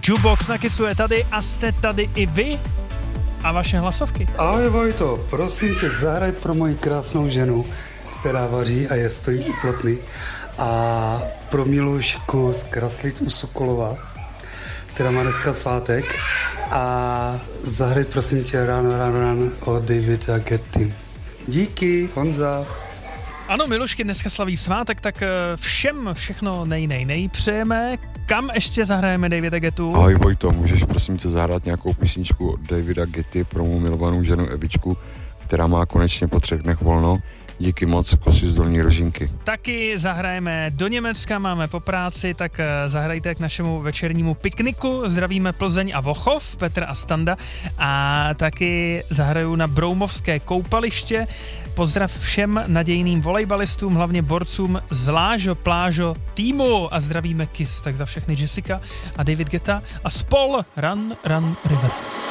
Jukebox na Kissu je tady a jste tady i vy a vaše hlasovky. Ahoj Vojto, prosím tě, zahraj pro moji krásnou ženu, která vaří a je stojí u plotny, a pro Milušku z Kraslic u Sokolova, která má dneska svátek, a zahraj prosím tě Run od Davida Getty. Díky, Honza. Ano, Milušky dneska slaví svátek, tak všem všechno nej přejeme. Kam ještě zahrajeme Davida Gettu? Ahoj Vojto, můžeš prosím tě zahrát nějakou písničku od Davida Getty pro mou milovanou ženu Evičku, která má konečně po 3 dnech volno. Díky moc, Kosy z Dolní Rožinky. Taky zahrajeme do Německa, máme po práci, tak zahrajte k našemu večernímu pikniku. Zdravíme Plzeň a Vochov, Petr a Standa. A taky zahraju na Broumovské koupaliště. Pozdrav všem nadějným volejbalistům, hlavně borcům z Lážo Plážo týmu. A zdravíme Kiss, tak za všechny Jessica a David Guetta a spol Run River.